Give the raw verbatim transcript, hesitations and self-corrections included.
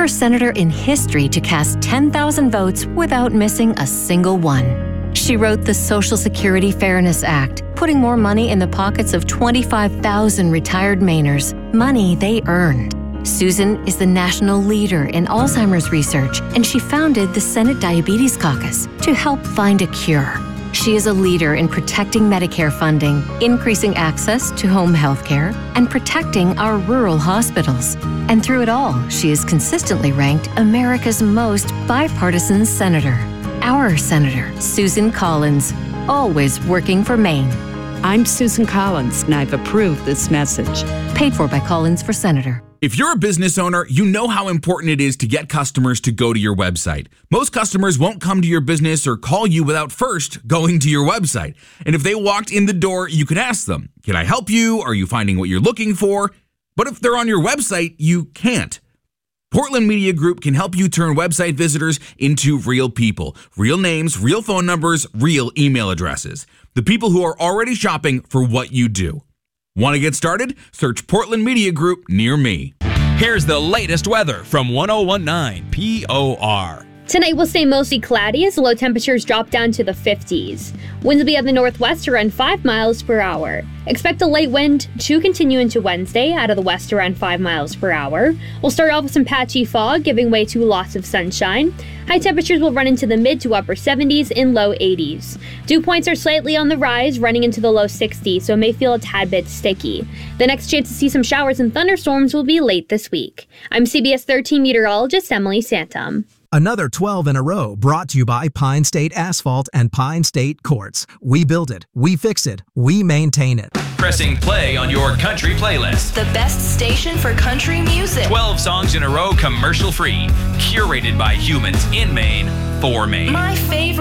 first senator in history to cast ten thousand votes without missing a single one. She wrote the Social Security Fairness Act, putting more money in the pockets of twenty-five thousand retired Mainers, money they earned. Susan is the national leader in Alzheimer's research, and she founded the Senate Diabetes Caucus to help find a cure. She is a leader in protecting Medicare funding, increasing access to home health care, and protecting our rural hospitals. And through it all, she is consistently ranked America's most bipartisan senator. Our Senator, Susan Collins, always working for Maine. I'm Susan Collins, and I've approved this message. Paid for by Collins for Senator. If you're a business owner, you know how important it is to get customers to go to your website. Most customers won't come to your business or call you without first going to your website. And if they walked in the door, you could ask them, can I help you? Are you finding what you're looking for? But if they're on your website, you can't. Portland Media Group can help you turn website visitors into real people. Real names, real phone numbers, real email addresses. The people who are already shopping for what you do. Want to get started? Search Portland Media Group near me. Here's the latest weather from one oh one nine P O R. Tonight will stay mostly cloudy as the low temperatures drop down to the fifties. Winds will be out of the northwest around five miles per hour. Expect a light wind to continue into Wednesday out of the west around five miles per hour. We'll start off with some patchy fog, giving way to lots of sunshine. High temperatures will run into the mid to upper seventies and low eighties. Dew points are slightly on the rise, running into the low sixties, so it may feel a tad bit sticky. The next chance to see some showers and thunderstorms will be late this week. I'm C B S thirteen meteorologist Emily Santum. Another twelve in a row brought to you by Pine State Asphalt and Pine State Courts. We build it, we fix it, we maintain it. Pressing play on your country playlist. The best station for country music. twelve songs in a row commercial free. Curated by humans in Maine for Maine. My favorite.